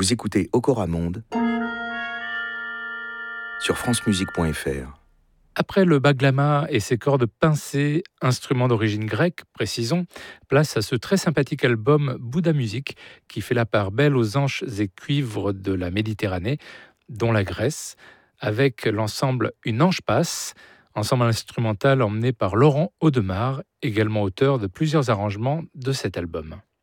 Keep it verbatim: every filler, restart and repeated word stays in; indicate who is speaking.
Speaker 1: Vous écoutez Okora Monde sur francemusique point f r.
Speaker 2: Après le baglama et ses cordes pincées, instrument d'origine grecque, précisons, place à ce très sympathique album Bouddha Music qui fait la part belle aux anches et cuivres de la Méditerranée, dont la Grèce, avec l'ensemble Une Anche Passe, ensemble instrumental emmené par Laurent Audemars, également auteur de plusieurs arrangements de cet album.